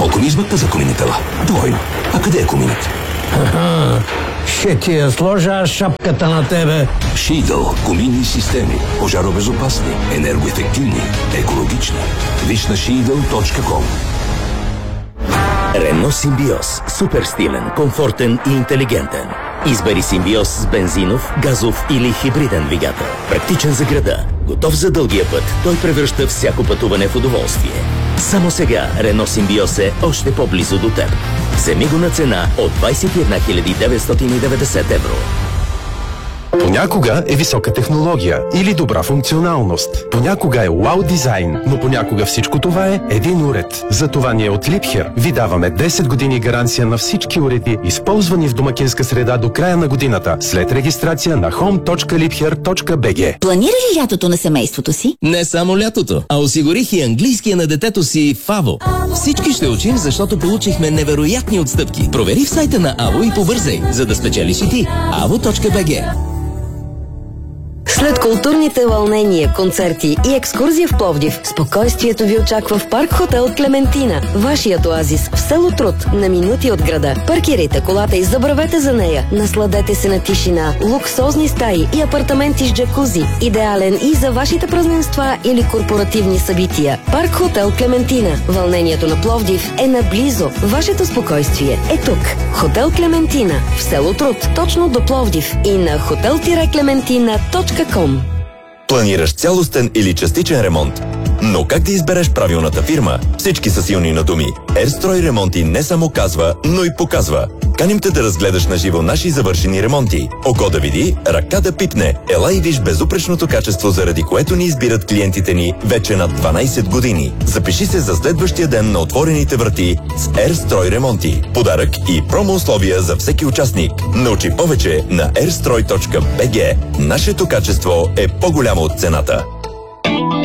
Колко ми измъкна за коминитела? Двойно. А къде е коминът? Ще ти я сложа шапката на тебе. Шидъл. Коминни системи. Пожаробезопасни, енергоефективни, екологични. Виж на Shidal.com. Рено Симбиоз. Супер стилен, комфортен и интелигентен. Избери Симбиоз с бензинов, газов или хибриден двигател. Практичен за града, готов за дългия път. Той превръща всяко пътуване в удоволствие. Само сега Рено Симбиоз е още по-близо до теб. Вземи го на цена от 21 990 евро. Понякога е висока технология или добра функционалност. Понякога е вау дизайн, но понякога всичко това е един уред. Затова ние от Liebherr ви даваме 10 години гаранция на всички уреди, използвани в домакинска среда до края на годината, след регистрация на home.liebherr.bg. Планира ли лятото на семейството си? Не само лятото, а осигурих и английския на детето си в АВО. Всички ще учим, защото получихме невероятни отстъпки. Провери в сайта на АВО и побързай, за да спечелиш и ти. avo.bg. След културните вълнения, концерти и екскурзия в Пловдив, спокойствието ви очаква в Парк Хотел Клементина. Вашият оазис в село Труд, на минути от града. Паркирайте колата и забравете за нея. Насладете се на тишина, луксозни стаи и апартаменти с джакузи. Идеален и за вашите празненства или корпоративни събития. Парк Хотел Клементина. Вълнението на Пловдив е наблизо. Вашето спокойствие е тук. Хотел Клементина в село Труд, точно до Пловдив и на hotel-clementina.com. Планираш цялостен или частичен ремонт? Но как да избереш правилната фирма? Всички са силни на думи. Ерстрой Ремонти не само казва, но и показва. Каним те да разгледаш на живо наши завършени ремонти. Око да види, ръка да пипне. Ела и виж безупречното качество, заради което ни избират клиентите ни вече над 12 години. Запиши се за следващия ден на отворените врати с Ерстрой Ремонти. Подарък и промо условия за всеки участник. Научи повече на airstroi.bg. Нашето качество е по-голямо от цената.